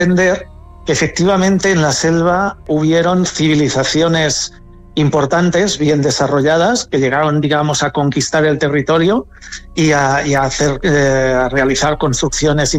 entender que efectivamente en la selva hubieron civilizaciones importantes, bien desarrolladas, que llegaron, digamos, a conquistar el territorio y a realizar construcciones